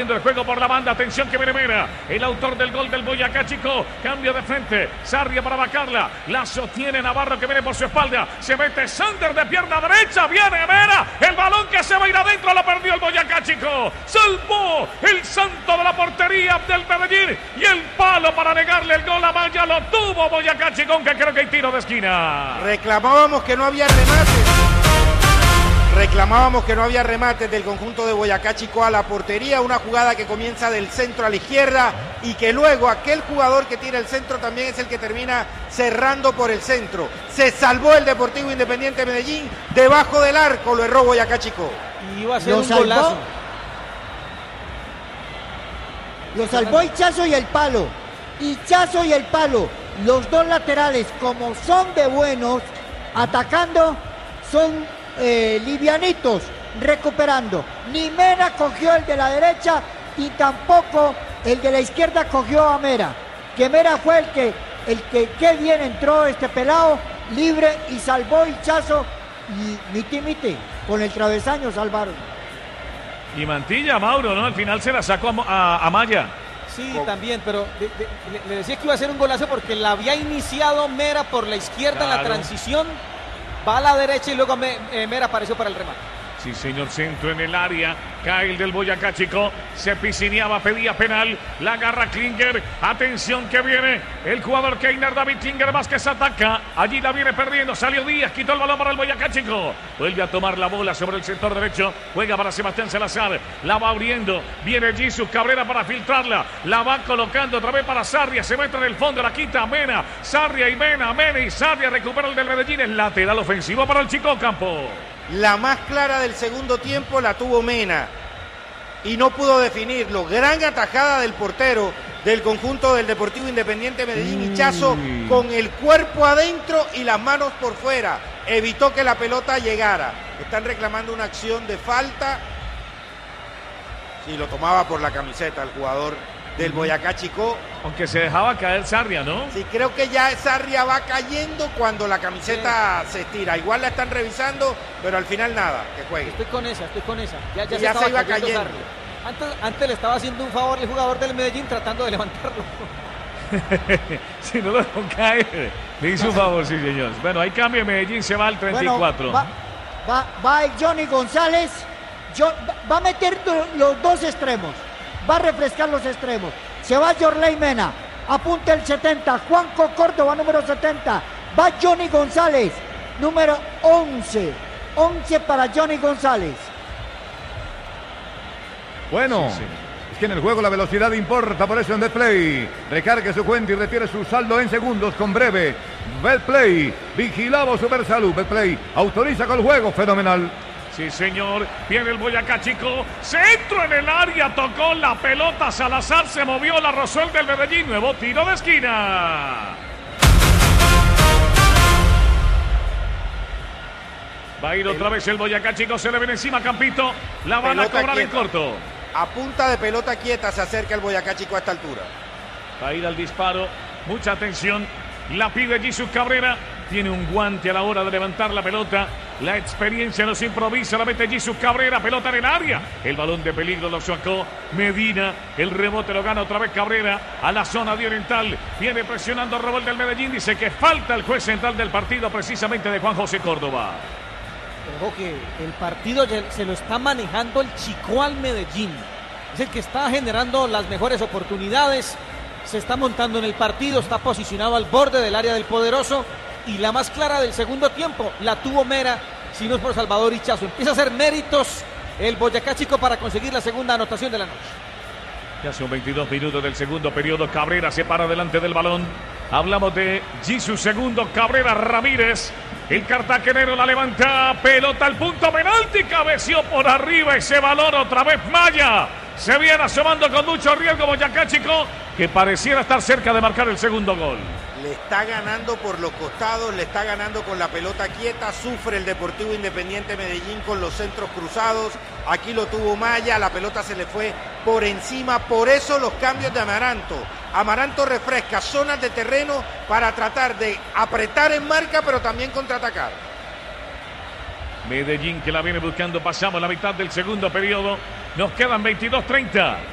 abriendo el juego por la banda. Atención que viene Mena, el autor del gol del Boyacá Chico. Cambio de frente, Sarria para vacarla. La sostiene Navarro que viene por su espalda. Se mete Sander de pierna derecha. Viene Mena, el balón que se va a ir adentro. Lo perdió el Boyacá Chico. Salvó el santo de la portería del Medellín. Y el palo para negarle el gol a Maya. Lo tuvo Boyacá Chico, aunque creo que hay tiro de esquina. Reclamábamos que no había remates del conjunto de Boyacá Chico a la portería, una jugada que comienza del centro a la izquierda y que luego aquel jugador que tira el centro también es el que termina cerrando por el centro. Se salvó el Deportivo Independiente Medellín, debajo del arco lo erró Boyacá Chico. Y iba a ser un golazo. Lo salvó Hichazo y el palo. Hichazo y el palo. Los dos laterales, como son de buenos, atacando, son livianitos, recuperando. Ni Mena cogió el de la derecha y tampoco el de la izquierda cogió a Mera. Que Mera fue el que qué bien entró este pelado, libre y salvó Hichazo y miti con el travesaño salvaron. Y Mantilla, Mauro, ¿no? Al final se la sacó a Maya. Sí, también, pero le decía que iba a ser un golazo porque la había iniciado Mera por la izquierda en la transición, va a la derecha y luego Mera apareció para el remate. Sí, señor, centro en el área, cae el del Boyacá Chico, se piscineaba, pedía penal, la agarra Klinger, atención que viene el jugador Keiner, David Klinger Vázquez ataca, allí la viene perdiendo, salió Díaz, quitó el balón para el Boyacá Chico, vuelve a tomar la bola sobre el sector derecho, juega para Sebastián Salazar, la va abriendo, viene Jesús Cabrera para filtrarla, la va colocando otra vez para Sarria, se mete en el fondo, la quita Mena, Sarria y Mena y Sarria recupera el del Medellín, el lateral ofensivo para el Chico Campo. La más clara del segundo tiempo la tuvo Mena y no pudo definirlo. Gran atajada del portero del conjunto del Deportivo Independiente Medellín, Hichazo, con el cuerpo adentro y las manos por fuera. Evitó que la pelota llegara. Están reclamando una acción de falta. Sí, lo tomaba por la camiseta el jugador del Boyacá Chico. Aunque se dejaba caer Sarria, ¿no? Sí, creo que ya Sarria va cayendo cuando la camiseta se estira. Igual la están revisando, pero al final nada, que juegue. Estoy con esa. Ya se iba cayendo. Antes le estaba haciendo un favor el jugador del Medellín tratando de levantarlo. Si no lo dejó caer, le hizo un favor, sí, señor. Bueno, hay cambio, Medellín se va al 34. Bueno, va el Johnny González, va a meter los dos extremos. Va a refrescar los extremos. Se va Yorley Mena. Apunta el 70. Juanco Córdoba, número 70. Va Johnny González, número 11. 11 para Johnny González. Bueno, sí. Es que en el juego la velocidad importa, por eso en Betplay recargue su cuenta y retire su saldo en segundos con breve. Betplay, vigilado Supersalud. Betplay autoriza con el juego fenomenal. Sí, señor, viene el Boyacá Chico, centro en el área, tocó la pelota, Salazar se movió, la rozó el del Medellín, nuevo tiro de esquina. Va a ir otra vez el Boyacá Chico, se le viene encima Campito, la van a cobrar en corto. A punta de pelota quieta se acerca el Boyacá Chico a esta altura. Va a ir al disparo, mucha atención, la pide Jesús Cabrera. Tiene un guante a la hora de levantar la pelota. La experiencia nos improvisa. La mete Jesús Cabrera. Pelota en el área. El balón de peligro lo sacó Medina. El rebote lo gana otra vez Cabrera. A la zona de Oriental. Viene presionando el rebote del Medellín. Dice que falta el juez central del partido, precisamente de Juan José Córdoba. Ojo que el partido se lo está manejando el Chico al Medellín. Es el que está generando las mejores oportunidades. Se está montando en el partido. Está posicionado al borde del área del Poderoso. Y la más clara del segundo tiempo la tuvo Mera, si no es por Salvador Hichazo. Empieza a hacer méritos el Boyacá Chico para conseguir la segunda anotación de la noche. Ya son 22 minutos del segundo periodo. Cabrera se para delante del balón. Hablamos de Jesús segundo, Cabrera Ramírez. El cartagenero la levanta, pelota al punto penalti, cabeció por arriba ese balón otra vez Maya. Se viene asomando con mucho riesgo Boyacá Chico, que pareciera estar cerca de marcar el segundo gol. Le está ganando por los costados, le está ganando con la pelota quieta, sufre el Deportivo Independiente Medellín con los centros cruzados, aquí lo tuvo Maya, la pelota se le fue por encima, por eso los cambios de Amaranto. Amaranto refresca zonas de terreno para tratar de apretar en marca, pero también contraatacar. Medellín que la viene buscando, pasamos la mitad del segundo periodo, nos quedan 22:30.